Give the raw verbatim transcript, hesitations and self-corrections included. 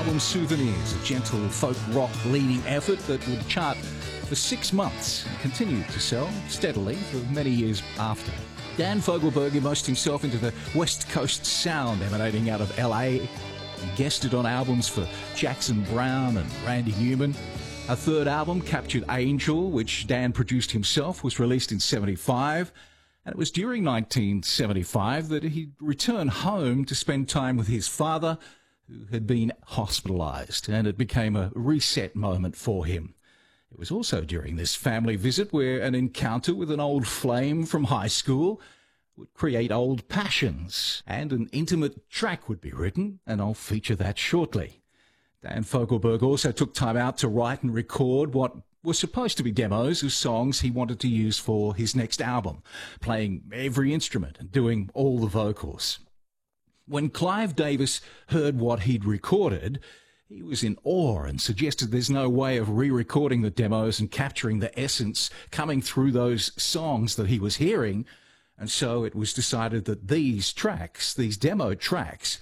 album Souvenirs, a gentle folk rock leading effort that would chart for six months and continued to sell steadily for many years after. Dan Fogelberg immersed himself into the West Coast sound emanating out of L A. He guested on albums for Jackson Browne and Randy Newman. A third album, Captured Angel, which Dan produced himself, was released in seventy-five. And it was during nineteen seventy-five that he returned home to spend time with his father, who had been hospitalized, and it became a reset moment for him. It was also during this family visit where an encounter with an old flame from high school would create old passions, and an intimate track would be written, and I'll feature that shortly. Dan Fogelberg also took time out to write and record what were supposed to be demos of songs he wanted to use for his next album, playing every instrument and doing all the vocals. When Clive Davis heard what he'd recorded, he was in awe and suggested there's no way of re-recording the demos and capturing the essence coming through those songs that he was hearing. And so it was decided that these tracks, these demo tracks,